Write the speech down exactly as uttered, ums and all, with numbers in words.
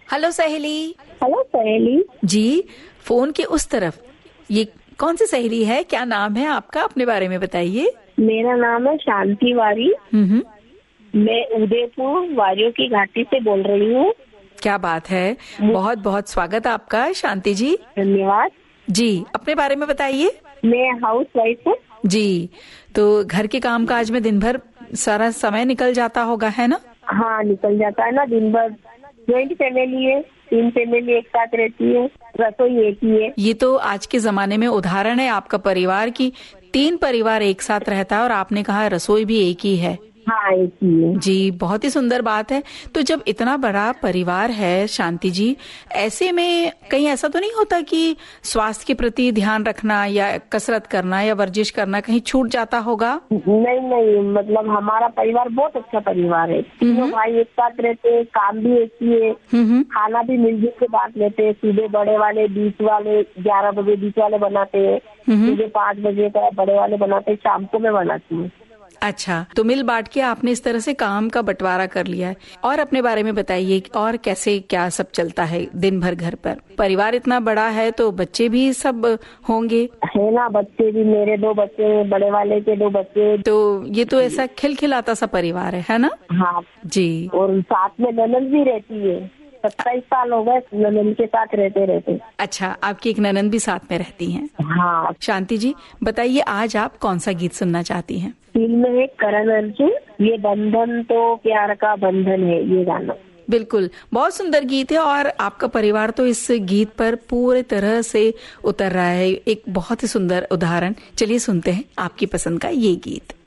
Hello सहेली। Hello सहेली जी, phone के उस तरफ ये कौन सी सहेली है? क्या नाम है आपका? अपने बारे में बताइए। मेरा नाम है शांति वारी। हम्म, मैं उदयपुर वारियों की घाटी से बोल रही हूँ। क्या बात है, बहुत बहुत स्वागत आपका शांति जी। धन्यवाद जी, अपने बारे में बताइए। मैं हाउस वाइफ हूँ। जी, तो घर के काम काज में दिन भर सारा समय निकल जाता होगा, है ना? हाँ, निकल जाता है ना दिन भर। ज्वाइंट फैमिली है, तीन फैमिली एक साथ रहती है, रसोई एक ही है। ये तो आज के जमाने में उदाहरण है आपका परिवार की, तीन परिवार एक साथ रहता है और आपने कहा रसोई भी एक ही है। हाँ, एक ही है। जी, बहुत ही सुंदर बात है। तो जब इतना बड़ा परिवार है शांति जी, ऐसे में कहीं ऐसा तो नहीं होता कि स्वास्थ्य के प्रति ध्यान रखना या कसरत करना या वर्जिश करना कहीं छूट जाता होगा? नहीं नहीं, मतलब हमारा परिवार बहुत अच्छा परिवार है। तीनों भाई एक साथ रहते हैं, काम भी एक ही है, खाना भी मिलजुल के बांट लेते हैं। सुबह बड़े वाले, बीच वाले ग्यारह बजे बीच वाले बनाते हैं, सुबह पाँच बजे का बड़े वाले बनाते हैं, शाम को मैं बनाती हूँ। अच्छा, तो मिल बांट के आपने इस तरह से काम का बंटवारा कर लिया है। और अपने बारे में बताइए, और कैसे क्या सब चलता है दिन भर घर पर? परिवार इतना बड़ा है तो बच्चे भी सब होंगे, है ना? बच्चे भी, मेरे दो बच्चे, बड़े वाले के दो बच्चे। तो ये तो ऐसा खिलखिलाता सा परिवार है, है ना? हाँ जी। और साथ में ननद भी रहती है। सत्ताईस साल हो गए ननद के साथ रहते रहते। अच्छा, आपकी एक ननद भी साथ में रहती हैं? हाँ। शांति जी, बताइए आज आप कौन सा गीत सुनना चाहती हैं? फिल्म है करण अर्जुन, ये बंधन तो प्यार का बंधन है, ये गाना। बिल्कुल, बहुत सुंदर गीत है और आपका परिवार तो इस गीत पर पूरे तरह से उतर रहा है। एक बहुत ही सुंदर उदाहरण। चलिए सुनते हैं आपकी पसंद का ये गीत।